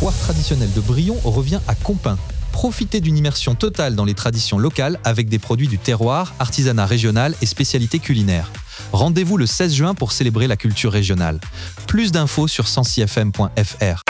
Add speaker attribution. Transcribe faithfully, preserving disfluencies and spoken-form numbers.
Speaker 1: foire traditionnelle de Brion revient à Compin. Profitez d'une immersion totale dans les traditions locales avec des produits du terroir, artisanat régional et spécialités culinaires. Rendez-vous le seize juin pour célébrer la culture régionale. Plus d'infos sur cent six f m point f r.